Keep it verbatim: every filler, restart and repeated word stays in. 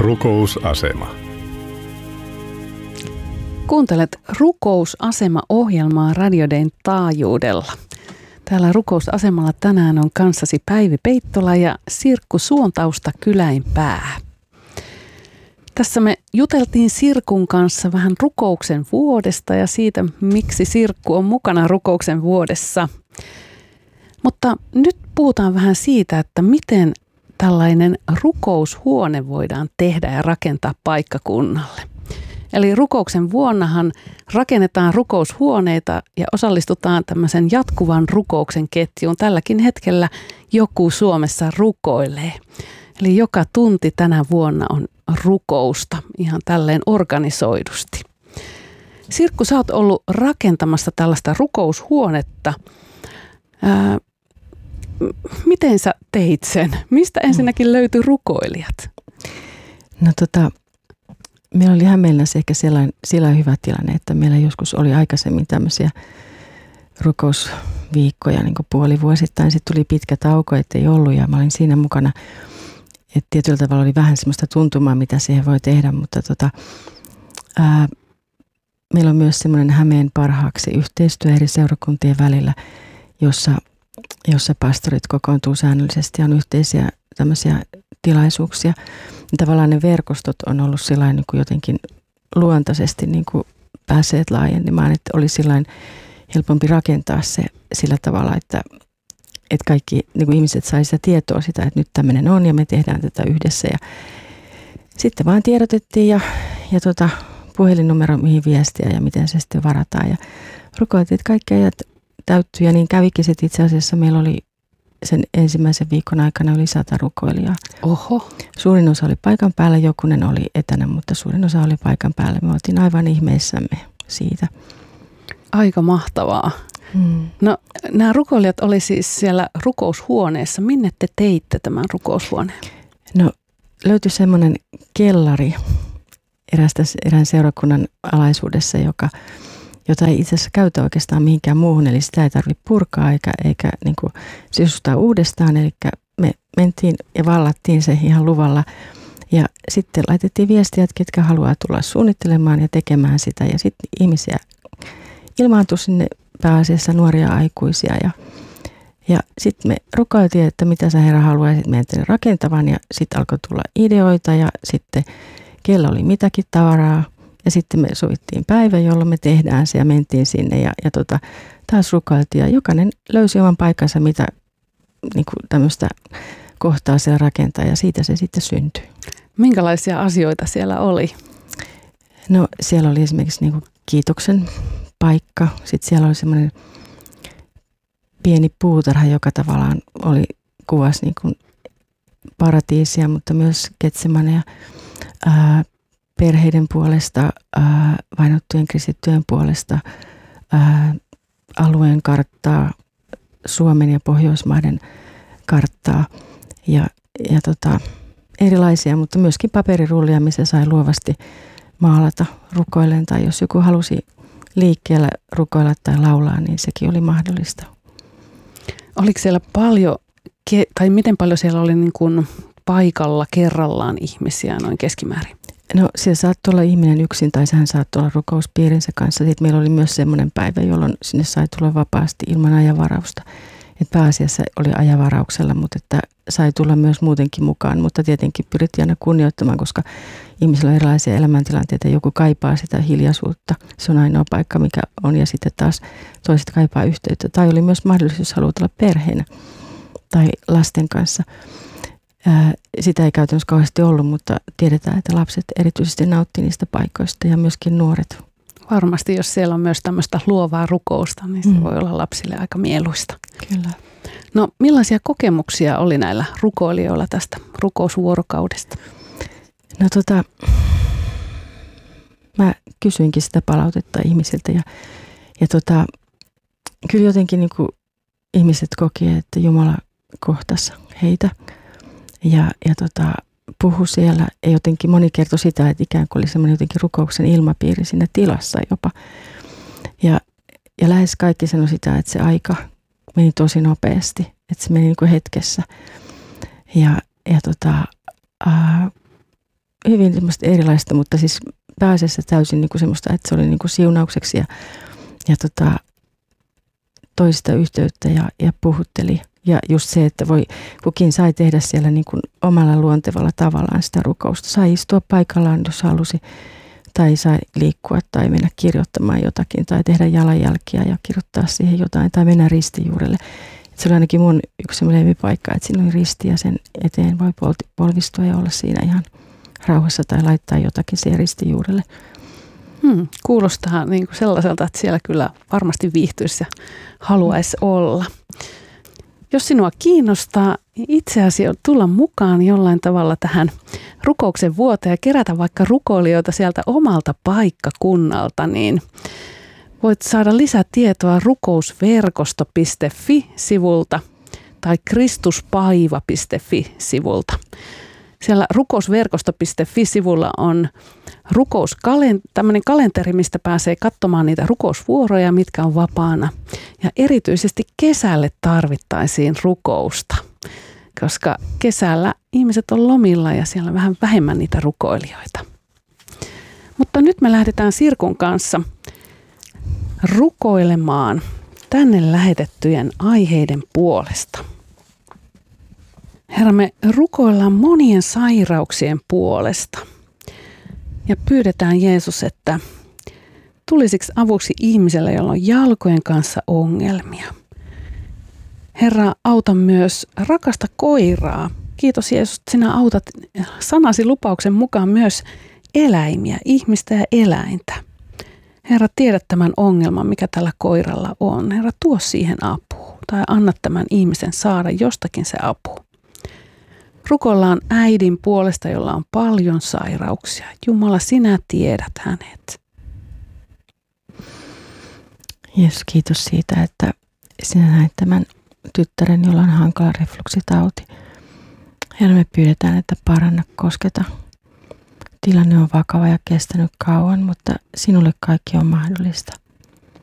Rukousasema. Kuuntelet Rukousasema-ohjelmaa Radiodein taajuudella. Täällä Rukousasemalla tänään on kanssasi Päivi Peittola ja Sirkku Suontausta Kyläinpää. Tässä me juteltiin Sirkun kanssa vähän rukouksen vuodesta ja siitä, miksi Sirkku on mukana rukouksen vuodessa. Mutta nyt puhutaan vähän siitä, että miten tällainen rukoushuone voidaan tehdä ja rakentaa paikkakunnalle. Eli rukouksen vuonnahan rakennetaan rukoushuoneita ja osallistutaan tämmöisen jatkuvan rukouksen ketjuun. Tälläkin hetkellä joku Suomessa rukoilee. Eli joka tunti tänä vuonna on rukousta ihan tälleen organisoidusti. Sirkku, sä oot ollut rakentamassa tällaista rukoushuonetta. Ää, miten sä teit sen? Mistä ensinnäkin löytyi rukoilijat? No tota... Meillä oli Hämeenlinnassa ehkä sellainen, sellainen hyvä tilanne, että meillä joskus oli aikaisemmin tämmöisiä rukousviikkoja niin kuin puolivuosittain. Sitten tuli pitkä tauko, ettei ollut ja mä olin siinä mukana. Että tietyllä tavalla oli vähän semmoista tuntumaa, mitä siihen voi tehdä, mutta tota, ää, meillä on myös semmoinen Hämeen parhaaksi yhteistyö eri seurakuntien välillä, jossa, jossa pastorit kokoontuu säännöllisesti ja on yhteisiä tämmöisiä tilaisuuksia. Tavallaan ne verkostot on ollut sillain niin kuin jotenkin luontaisesti niin kuin päässeet laajenemaan, että oli sillain helpompi rakentaa se sillä tavalla, että, että kaikki niin kuin ihmiset sai sitä tietoa sitä, että nyt tämmöinen on ja me tehdään tätä yhdessä. Ja sitten vaan tiedotettiin ja, ja tota, puhelinnumero, mihin viestiä ja miten se sitten varataan. Ja rukoiltiin, että kaikki ajat täyttyi ja niin kävikin sitten itse asiassa meillä oli sen ensimmäisen viikon aikana yli sata rukoilijaa. Oho. Suurin osa oli paikan päällä, jokunen oli etänä, mutta suurin osa oli paikan päällä. Me oltiin aivan ihmeissämme siitä. Aika mahtavaa. Hmm. No, nämä rukoilijat oli siis siellä rukoushuoneessa. Minne te teitte tämän rukoushuoneen? No, löytyi semmoinen kellari erästä, erään seurakunnan alaisuudessa, joka jota ei itse asiassa käytä oikeastaan mihinkään muuhun, eli sitä ei tarvitse purkaa eikä, eikä niin kuin sisustaa uudestaan, eli me mentiin ja vallattiin se ihan luvalla ja sitten laitettiin viestiä, että ketkä haluaa tulla suunnittelemaan ja tekemään sitä ja sitten ihmisiä ilmaantui sinne pääasiassa nuoria aikuisia ja, ja sitten me rukoiltiin, että mitä sä Herra haluaisit meidän rakentavan ja sitten alkoi tulla ideoita ja sitten kello oli mitäkin tavaraa. Ja sitten me sovittiin päivä, jolloin me tehdään se ja mentiin sinne ja, ja tota, taas rukoiltiin. Ja jokainen löysi oman paikkansa, mitä niin kuin tämmöistä kohtaa siellä rakentaa ja siitä se sitten syntyi. Minkälaisia asioita siellä oli? No siellä oli esimerkiksi niin kuin kiitoksen paikka. Sitten siellä oli semmoinen pieni puutarha, joka tavallaan oli, kuvasi niin kuin paratiisia, mutta myös Getsemanea. Ää, perheiden puolesta, ää, vainottujen kristittyjen puolesta, ää, alueen karttaa, Suomen ja Pohjoismaiden karttaa ja, ja tota, erilaisia, mutta myöskin paperirullia, missä sai luovasti maalata rukoilleen tai jos joku halusi liikkeellä rukoilla tai laulaa, niin sekin oli mahdollista. Oliko siellä paljon, tai miten paljon siellä oli niin kuin paikalla kerrallaan ihmisiä noin keskimäärin? No siellä saattoi olla ihminen yksin tai sehän saattoi olla rukouspiirinsä kanssa. Sitten meillä oli myös semmoinen päivä, jolloin sinne sai tulla vapaasti ilman ajanvarausta. Et pääasiassa oli ajanvarauksella, mutta että sai tulla myös muutenkin mukaan. Mutta tietenkin pyrittiin aina kunnioittamaan, koska ihmisillä on erilaisia elämäntilanteita. Joku kaipaa sitä hiljaisuutta. Se on ainoa paikka, mikä on. Ja sitten taas toiset kaipaa yhteyttä. Tai oli myös mahdollisuus, jos haluat olla perheenä tai lasten kanssa. Sitä ei käytännössä kauheasti ollut, mutta tiedetään, että lapset erityisesti nauttii niistä paikoista ja myöskin nuoret. Varmasti, jos siellä on myös tämmöistä luovaa rukousta, niin se mm. voi olla lapsille aika mieluista. Kyllä. No, millaisia kokemuksia oli näillä rukoilijoilla tästä rukousvuorokaudesta? No tota, mä kysyinkin sitä palautetta ihmisiltä ja, ja tota, kyllä jotenkin niin kuin ihmiset koki, että Jumala kohtasi heitä. Ja, ja tota, puhui siellä ja jotenkin moni kertoi sitä, että ikään kuin oli semmoinen jotenkin rukouksen ilmapiiri siinä tilassa jopa. Ja, ja lähes kaikki sanoi sitä, että se aika meni tosi nopeasti, että se meni niin kuin hetkessä. Ja, ja tota, ää, hyvin semmoista erilaista, mutta siis pääasiassa täysin niin kuin semmoista, että se oli niin kuin siunaukseksi ja, ja tota, toista yhteyttä ja, ja puhutteli. Ja just se, että voi, kukin sai tehdä siellä niin kuin omalla luontevalla tavallaan sitä rukousta. Sai istua paikallaan, jos halusi, tai sai liikkua tai mennä kirjoittamaan jotakin, tai tehdä jalanjälkiä ja kirjoittaa siihen jotain, tai mennä ristijuurelle. Et se oli ainakin mun yksi semmoinen paikka, että siinä oli risti ja sen eteen voi polvistua ja olla siinä ihan rauhassa tai laittaa jotakin siihen ristijuurelle. Hmm, kuulostaa niin kuin sellaiselta, että siellä kyllä varmasti viihtyisi ja haluaisi olla. Jos sinua kiinnostaa itse asiassa tulla mukaan jollain tavalla tähän rukouksen vuoteen ja kerätä vaikka rukoilijoita sieltä omalta paikkakunnalta, niin voit saada lisätietoa rukousverkosto piste fi-sivulta tai kristuspaiva piste fi-sivulta. Siellä rukousverkosto piste fi-sivulla on rukouskalen- tämmöinen kalenteri, mistä pääsee katsomaan niitä rukousvuoroja, mitkä on vapaana. Ja erityisesti kesälle tarvittaisiin rukousta, koska kesällä ihmiset on lomilla ja siellä on vähän vähemmän niitä rukoilijoita. Mutta nyt me lähdetään Sirkun kanssa rukoilemaan tänne lähetettyjen aiheiden puolesta. Herra, me rukoillaan monien sairauksien puolesta ja pyydetään Jeesus, että tulisiksi avuksi ihmiselle, jolla on jalkojen kanssa ongelmia. Herra, auta myös rakasta koiraa. Kiitos Jeesus, että sinä autat sanasi lupauksen mukaan myös eläimiä, ihmistä ja eläintä. Herra, tiedät tämän ongelman, mikä tällä koiralla on. Herra, tuo siihen apua tai anna tämän ihmisen saada jostakin se apu. Rukoillaan äidin puolesta, jolla on paljon sairauksia. Jumala, sinä tiedät hänet. Jeesus, kiitos siitä, että sinä näet tämän tyttären, jolla on hankala refluksitauti. Herra, me pyydetään, että paranna, kosketa. Tilanne on vakava ja kestänyt kauan, mutta sinulle kaikki on mahdollista.